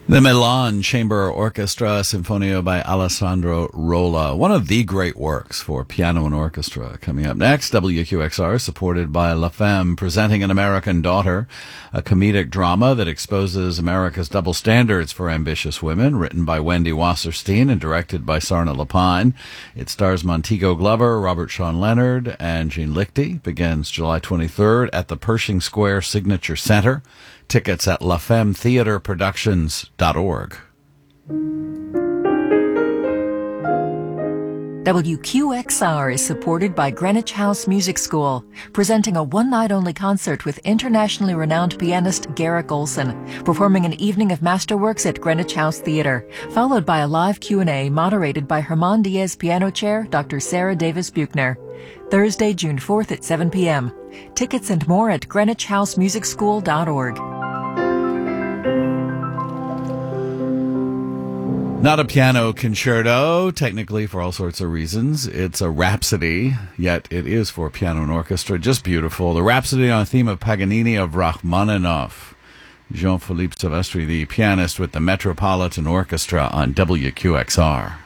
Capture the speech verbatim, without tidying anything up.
The Milan Chamber Orchestra Sinfonia by Alessandro Rolla, one of the great works for piano and orchestra. Coming up next, W Q X R, supported by La Femme, presenting An American Daughter, a comedic drama that exposes America's double standards for ambitious women, written by Wendy Wasserstein and directed by Sarna Lapine. It stars Montego Glover, Robert Sean Leonard, and Jean Lichty. Begins July twenty-third at the Pershing Square Signature Center. Tickets at la femme theatre productions dot org. W Q X R is supported by Greenwich House Music School, presenting a one-night-only concert with internationally renowned pianist Garrick Olson, performing an evening of masterworks at Greenwich House Theatre, followed by a live Q and A moderated by Herman Diaz piano chair Doctor Sarah Davis Buchner. Thursday, June fourth at seven p.m. Tickets and more at greenwich house music school dot org. Not a piano concerto, technically for all sorts of reasons. It's a rhapsody, yet it is for piano and orchestra. Just beautiful. The Rhapsody on a theme of Paganini of Rachmaninoff. Jean-Philippe Silvestri, the pianist with the Metropolitan Orchestra on W Q X R.